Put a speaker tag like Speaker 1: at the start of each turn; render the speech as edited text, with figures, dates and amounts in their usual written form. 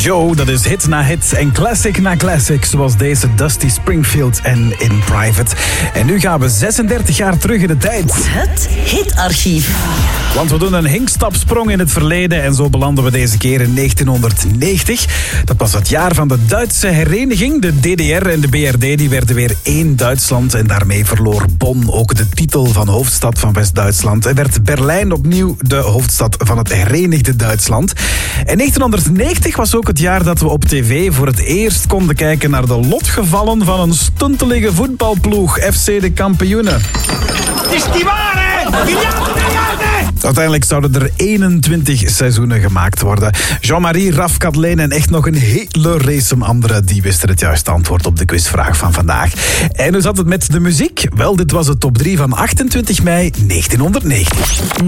Speaker 1: Joe, dat is hit na hit en classic na classic, zoals deze Dusty Springfield en In Private. En nu gaan we 36 jaar terug in de tijd.
Speaker 2: Het hitarchief.
Speaker 1: Want we doen een hinkstapsprong in het verleden en zo belanden we deze keer in 1990. Dat was het jaar van de Duitse hereniging. De DDR en de BRD die werden weer één Duitsland en daarmee verloor Bonn ook de titel van hoofdstad van West-Duitsland. En werd Berlijn opnieuw de hoofdstad van het herenigde Duitsland. En 1990 was ook het jaar dat we op tv voor het eerst konden kijken naar de lotgevallen van een stuntelige voetbalploeg, FC de Kampioenen.
Speaker 3: Het is die ware!
Speaker 1: Uiteindelijk zouden er 21 seizoenen gemaakt worden. Jean-Marie, Raf, Kathleen en echt nog een hele race anderen die wisten het juiste antwoord op de quizvraag van vandaag. En hoe zat het met de muziek? Wel, dit was de top 3 van 28 mei 1990.